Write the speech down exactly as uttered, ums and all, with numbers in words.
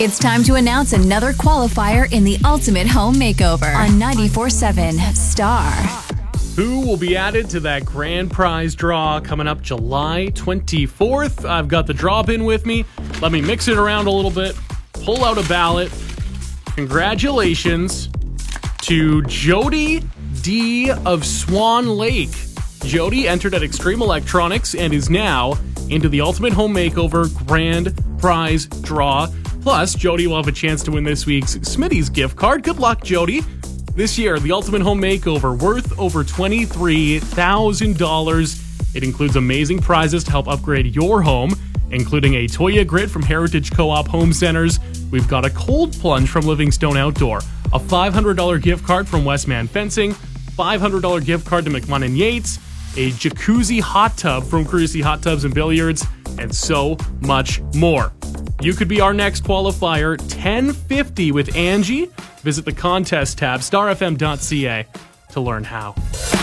It's time to announce another qualifier in the Ultimate Home Makeover on ninety-four point seven Star. Who will be added to that grand prize draw coming up July twenty-fourth? I've got the drop in with me. Let me mix it around a little bit. Pull out a ballot. Congratulations to Jody D. of Swan Lake. Jody entered at Extreme Electronics and is now into the Ultimate Home Makeover grand prize draw. Plus, Jody will have a chance to win this week's Smitty's gift card. Good luck, Jody. This year, the Ultimate Home Makeover, worth over twenty-three thousand dollars. It includes amazing prizes to help upgrade your home, including a Toya Grid from Heritage Co-op Home Centers. We've got a cold plunge from Livingstone Outdoor, a five hundred dollars gift card from Westman Fencing, five hundred dollars gift card to McMunn Yates, a jacuzzi hot tub from Cruzy Hot Tubs and Billiards, and so much more. You could be our next qualifier, ten fifty with Angie. Visit the contest tab, star f m dot c a, to learn how.